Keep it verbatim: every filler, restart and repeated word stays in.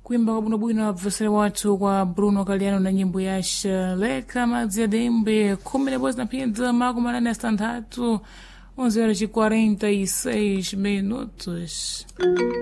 kuimba kwa bwinobwino abvesere wathu kwa Bruno Kaliano na nyimbo ya Shaleka madzi ya dembe kumi na bozi na pinza makumi manane na sitandatu onze horas e quarenta e seis minutos.